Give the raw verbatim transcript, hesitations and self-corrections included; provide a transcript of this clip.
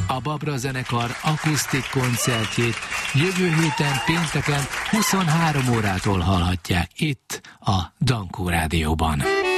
a Babra zenekar akusztik koncertjét jövő héten pénteken huszonhárom órától hallhatják itt a Dankó Rádióban.